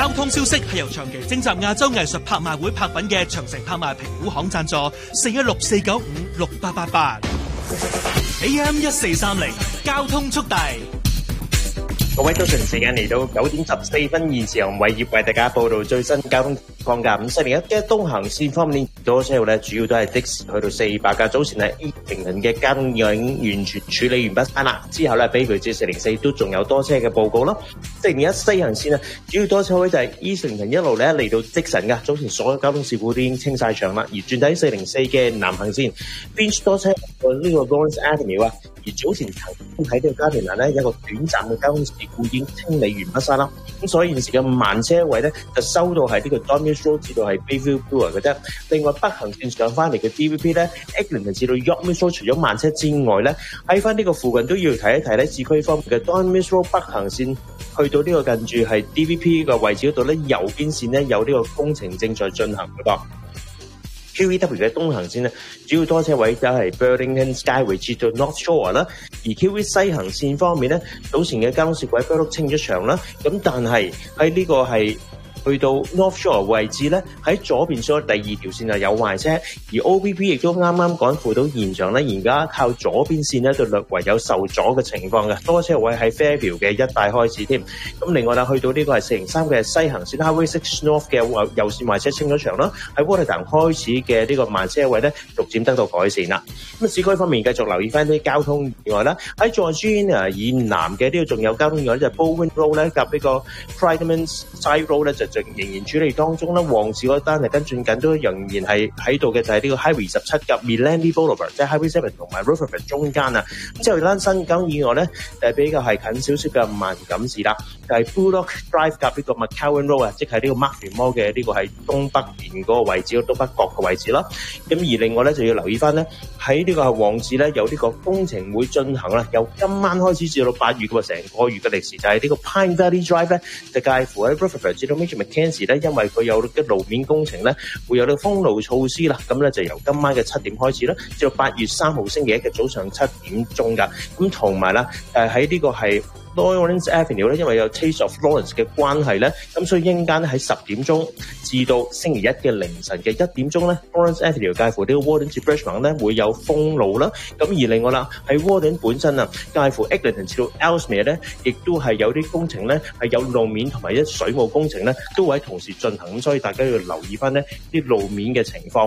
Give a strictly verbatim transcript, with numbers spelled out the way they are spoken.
交通消息係由長期徵集亞洲藝術拍賣會拍品嘅長城拍賣評估行贊助，四一六四九五六八八八 A M 一四三零交通速遞。 各位早晨，時間嚟到九點十四分，現時由偉業為大家報道最新交通況㗎。五四零一嘅東行線方面，多車路咧，主要都係的士去到四百架。早前係 A 零零嘅交通意外已經完全處理完畢啦。之後咧，比佢至四零四都仲有多車嘅報告咯。四零一西行線啊，主要多車位就係 E 四零零一路咧嚟到積神㗎。早前所有交通事故都已經清晒場啦。而轉抵四零四嘅南行線 ，Finch 多車過呢個 Lawrence Avenue 啊。而早前曾經喺呢個加田蘭咧有一個短暫嘅交通事故已經清理完畢晒啦，咁所以現時嘅慢車位咧就收到係呢個 Dormies Road 至到係 Bayview Brewer 嘅啫。另外北行線上翻嚟嘅 D V P 咧 ，Eglinton 至到 York Road 除咗慢車之外咧，喺翻呢個附近都要提一提咧，市區方面嘅 Dormies Road 北行線去到呢個近住係 D V P 嘅位置嗰度咧，右邊線咧有呢個工程正在進行嘅噃。Q E W 嘅東行線咧，主要多車位就係 Burlington Skyway 至到 North Shore 啦，而 Q E 西行線方面咧，早前嘅交通事故都清咗場啦，咁但係喺呢個係去到 North Shore 位置咧，喺左邊所有第二條線就有壞車，而 O P P 亦都啱啱趕赴到現場咧，而家靠左邊線咧就略為有受阻嘅情況嘅，多車位喺 Fairview 嘅一帶開始添。咁另外啦，去到呢個係四零三嘅西行線 Highway Six North 嘅右線壞車清咗場啦，喺 Watertown 開始嘅呢個慢車位咧，逐漸得到改善啦。咁市區方面繼續留意翻啲交通意外啦，喺 Georgina 以南嘅呢個仲有交通意外就係 Baldwin Road 咧，夾呢個 Pridman Side Road 咧就仍然處理當中啦，旺市嗰單係跟進緊，都仍然係喺度嘅，就係呢個 Highway 十七及 Millennium Boulevard， 即係 Highway Seven 同埋 Rutherford 中間啊。咁之後單新交通意外咧，誒比較係近少少嘅慢感事啦，就係 Bullock Drive 夾呢個 McCowan Road 啊，即係呢個 Markham Mall 嘅呢個係東北邊嗰個位置，東北角嘅位置啦。咁而另外咧就要留意翻咧，喺呢個係旺市咧有呢個工程會進行啦，由今晚開始至到八月嘅成個月嘅歷時，就係呢個 Pine Valley Drive 咧，就介乎喺 Rutherford 至到 Major Mackenzie 咧，因為佢有嘅路面工程咧，會有呢個封路措施啦。咁咧就由今晚嘅七點開始啦，至到八月三號星期一嘅早上七點鐘㗎。咁同埋啦，誒喺呢個係Lawrence Avenue 咧，因為有 Taste of Lawrence 嘅關係咧，咁所以應間喺十點鐘至到星期一嘅凌晨嘅一點鐘咧 ，Lawrence Avenue 介乎呢個 Warden 至 Bridgemont 咧會有封路啦。咁而另外啦，喺 Warden 本身啊，介乎 Eglinton 至到 Ellesmere 咧，亦都係有啲工程咧係有路面同埋一水務工程咧，都會喺同時進行。咁所以大家要留意翻呢啲路面嘅情況。